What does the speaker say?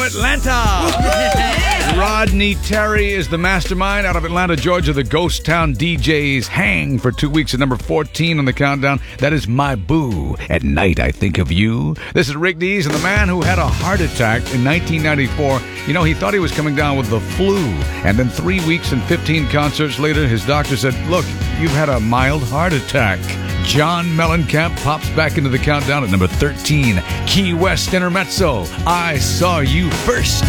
Atlanta. Rodney Terry is the mastermind out of Atlanta, Georgia. The Ghost Town DJs hang for 2 weeks at number 14 on the countdown. That is My Boo. At Night I Think of You. This is Rick Dees, and the man who had a heart attack in 1994. You know, he thought he was coming down with the flu. And then 3 weeks and 15 concerts later, his doctor said, look, you've had a mild heart attack. John Mellencamp pops back into the countdown at number 13. Key West Intermezzo, I Saw You First.